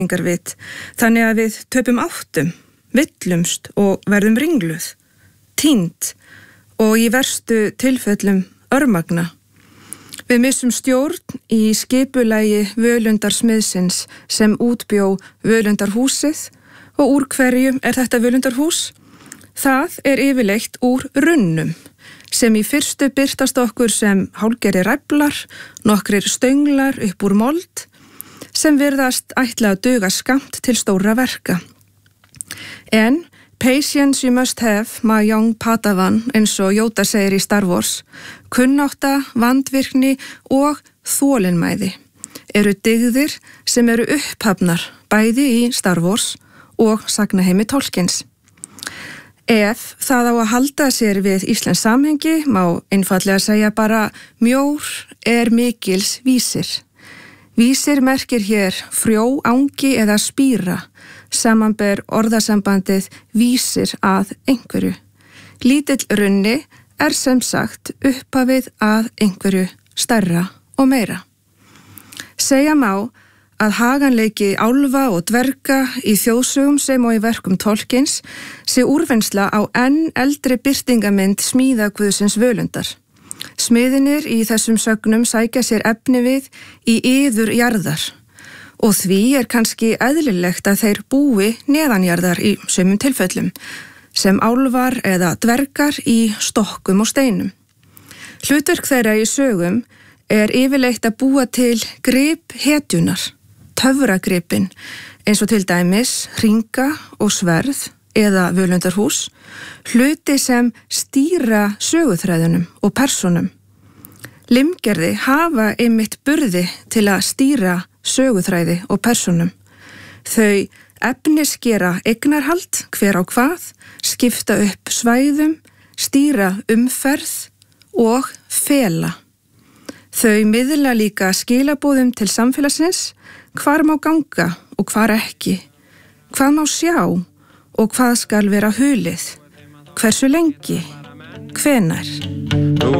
vit, þannig að við töpum áttum, villumst og verðum ringluð, týnd og í verstu tilfellum örmagna. Við missum stjórn í skipulagi völundarsmiðsins sem útbjó völundarhúsið og úr hverju þetta völundarhús? Það yfirleitt úr runnum sem í fyrstu birtast okkur sem hálfgerðir ræflar, nokkrir stönglar upp úr mold sem virðast ætla að duga skammt til stóra verka. En patience you must have, my young Padawan, eins og Yoda segir í Star Wars, kunnátta, vandvirkni og þolinmæði eru dygðir sem eru upphafnar bæði í Star Wars og sagnaheimi Tolkiens. Ef það á að halda sér við íslenskt samhengi má einfaldlega segja bara mjór mikils vísir. Vísir merkir hér frjó, angi eða spíra, samanber orðasambandið vísir að einhverju. Lítill runni sem sagt upphafið að einhverju stærra og meira. Segja má að haganleiki álfa og dverga í þjóðsögum sem og í verkum Tolkiens sé úrvinnsla á enn eldri birtingamynd smíðaguðsins völundar. Smiðinir í þessum sögnum sækja sér efni við í iður jarðar og því kannski eðlilegt að þeir búi neðanjarðar í sumum tilfellum, sem álfar eða dvergar í stokkum og steinum. Hlutverk þeirra í sögum yfirleitt að búa til grip hetjunar, töfragripin, eins og til dæmis hringa og sverð eða völundarhús, hluti sem stýra söguþræðunum og persónum. Limgerði hafa einmitt burði til að stýra söguþræði og persónum. Þau efnisgera eignarhald hver á hvað, skipta upp svæðum, stýra umferð og fela. Þau miðla líka skilaboðum til samfélagsins, hvar má ganga og hvar ekki, hvað má sjá og hvað skal vera hulið, hversu lengi, hvenær.